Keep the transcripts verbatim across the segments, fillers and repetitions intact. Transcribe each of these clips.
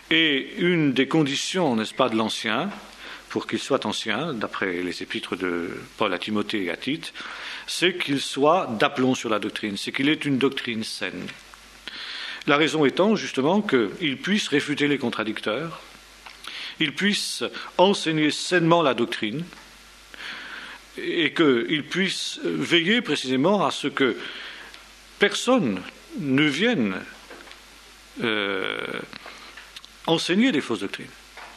Et une des conditions, n'est-ce pas, de l'ancien, pour qu'il soit ancien, d'après les épîtres de Paul à Timothée et à Tite, c'est qu'il soit d'aplomb sur la doctrine, c'est qu'il ait une doctrine saine. La raison étant justement qu'il puisse réfuter les contradicteurs, il puisse enseigner sainement la doctrine, et qu'il puisse veiller précisément à ce que personne ne vienne euh, enseigner des fausses doctrines.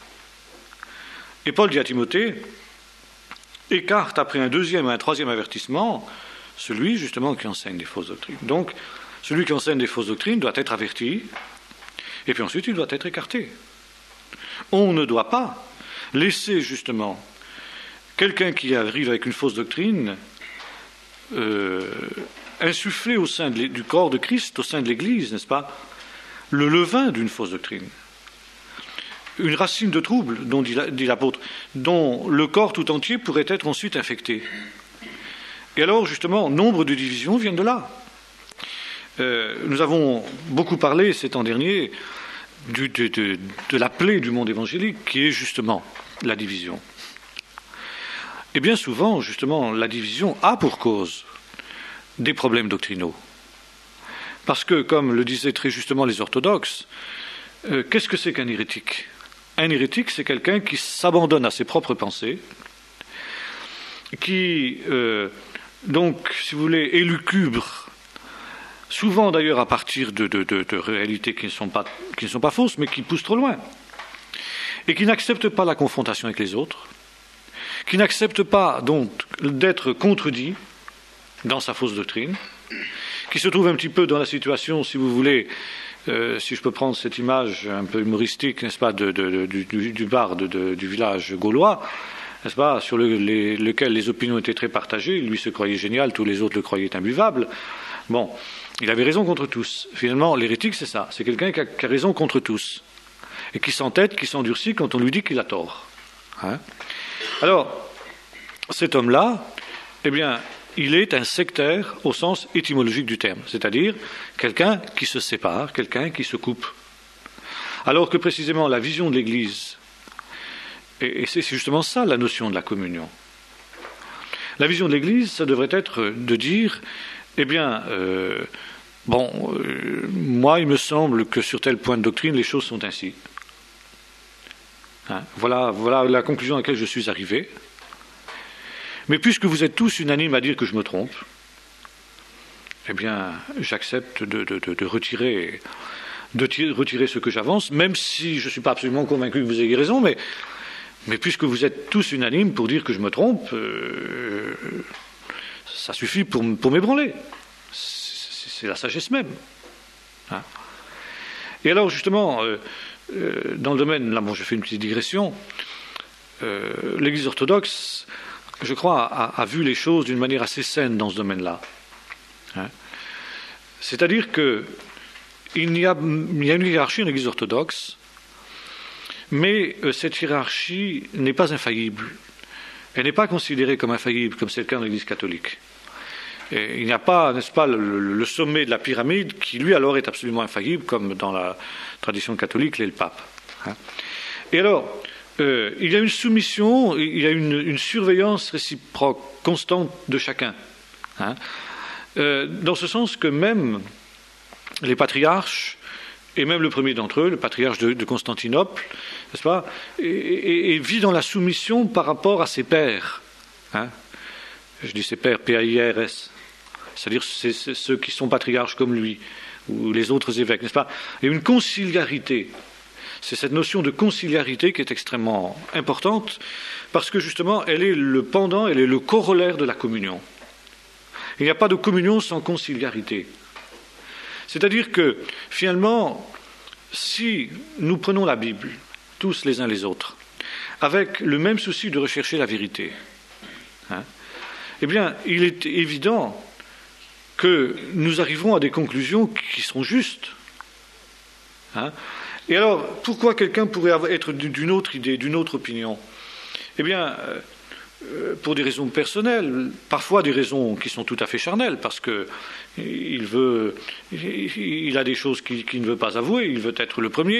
Et Paul dit à Timothée, écarte après un deuxième et un troisième avertissement celui justement qui enseigne des fausses doctrines. Donc, celui qui enseigne des fausses doctrines doit être averti, et puis ensuite il doit être écarté. On ne doit pas laisser justement quelqu'un qui arrive avec une fausse doctrine euh, insuffler au sein de, du corps de Christ, au sein de l'Église, n'est-ce pas, le levain d'une fausse doctrine. Une racine de trouble, dont dit, dit l'apôtre, dont le corps tout entier pourrait être ensuite infecté. Et alors, justement, nombre de divisions viennent de là. Euh, nous avons beaucoup parlé ces temps derniers du, de, de, de la plaie du monde évangélique, qui est justement la division. Et bien souvent, justement, la division a pour cause des problèmes doctrinaux. Parce que, comme le disaient très justement les orthodoxes, euh, qu'est-ce que c'est qu'un hérétique ? Un hérétique, c'est quelqu'un qui s'abandonne à ses propres pensées, qui, euh, donc, si vous voulez, élucubre, souvent d'ailleurs à partir de, de, de, de réalités qui ne sont pas, qui ne sont pas fausses, mais qui poussent trop loin, et qui n'accepte pas la confrontation avec les autres, qui n'accepte pas donc d'être contredit dans sa fausse doctrine, qui se trouve un petit peu dans la situation, si vous voulez, euh, si je peux prendre cette image un peu humoristique, n'est-ce pas, de, de, de, du, du bar de, de, du village gaulois, n'est-ce pas, sur le, les, lequel les opinions étaient très partagées, lui se croyait génial, tous les autres le croyaient imbuvable. Bon, il avait raison contre tous. Finalement, l'hérétique, c'est ça, c'est quelqu'un qui a, qui a raison contre tous, et qui s'entête, qui s'endurcit quand on lui dit qu'il a tort. Hein ? Alors, cet homme-là, eh bien, il est un sectaire au sens étymologique du terme, c'est-à-dire quelqu'un qui se sépare, quelqu'un qui se coupe. Alors que précisément la vision de l'Église, et c'est justement ça la notion de la communion. La vision de l'Église, ça devrait être de dire, eh bien, euh, bon, euh, moi il me semble que sur tel point de doctrine, les choses sont ainsi. Hein, voilà, voilà la conclusion à laquelle je suis arrivé. Mais puisque vous êtes tous unanimes à dire que je me trompe, eh bien, j'accepte de, de, de, de, retirer, de tirer, retirer ce que j'avance, même si je ne suis pas absolument convaincu que vous ayez raison, mais, mais puisque vous êtes tous unanimes pour dire que je me trompe, euh, ça suffit pour, pour m'ébranler. C'est, c'est la sagesse même. Hein. Et alors, justement, euh, euh, dans le domaine, là, bon, je fais une petite digression, euh, l'Église orthodoxe, je crois, a, a vu les choses d'une manière assez saine dans ce domaine-là. Hein. C'est-à-dire qu'il y a, il y a une hiérarchie dans l'Église orthodoxe, mais euh, cette hiérarchie n'est pas infaillible. Elle n'est pas considérée comme infaillible, comme c'est le cas dans l'Église catholique. Et il n'y a pas, n'est-ce pas, le, le sommet de la pyramide qui, lui, alors, est absolument infaillible, comme dans la tradition catholique, l'est le pape. Hein. Et alors, Euh, il y a une soumission, il y a une, une surveillance réciproque, constante de chacun. Hein, euh, dans ce sens que même les patriarches, et même le premier d'entre eux, le patriarche de, de Constantinople, n'est-ce pas, et, et, et vit dans la soumission par rapport à ses pairs. Hein, je dis ses pairs, P A I R S, c'est-à-dire c'est, c'est ceux qui sont patriarches comme lui, ou les autres évêques, n'est-ce pas. Il y a une conciliarité. C'est cette notion de conciliarité qui est extrêmement importante, parce que justement, elle est le pendant, elle est le corollaire de la communion. Il n'y a pas de communion sans conciliarité. C'est-à-dire que, finalement, si nous prenons la Bible, tous les uns les autres, avec le même souci de rechercher la vérité, hein, eh bien, il est évident que nous arriverons à des conclusions qui sont justes. Hein. Et alors, pourquoi quelqu'un pourrait être d'une autre idée, d'une autre opinion ? Eh bien, euh, pour des raisons personnelles, parfois des raisons qui sont tout à fait charnelles, parce qu'il veut, il a des choses qu'il, qu'il ne veut pas avouer, il veut être le premier.